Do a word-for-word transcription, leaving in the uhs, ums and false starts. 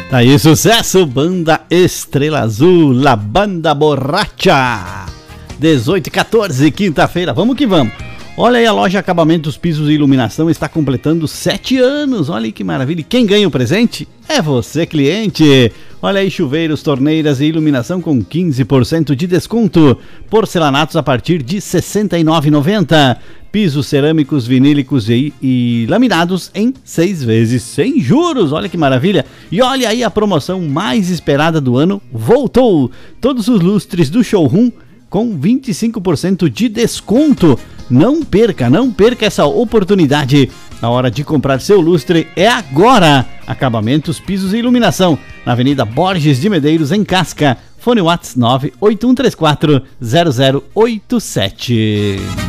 Tá aí, sucesso, Banda Estrela Azul, La Banda Borracha. dezoito e quatorze, quinta-feira, vamos que vamos. Olha aí, a loja Acabamentos, Pisos e Iluminação está completando sete anos. Olha aí que maravilha. E quem ganha o presente? É você, cliente. Olha aí, chuveiros, torneiras e iluminação com quinze por cento de desconto. Porcelanatos a partir de sessenta e nove reais e noventa centavos. Pisos cerâmicos, vinílicos e, e laminados em seis vezes sem juros. Olha que maravilha. E olha aí, a promoção mais esperada do ano voltou. Todos os lustres do showroom com vinte e cinco por cento de desconto. Não perca, não perca essa oportunidade. A hora de comprar seu lustre é agora. Acabamentos, Pisos e Iluminação, na Avenida Borges de Medeiros, em Casca. Fone WhatsApp nove oito um três quatro zero zero oito sete.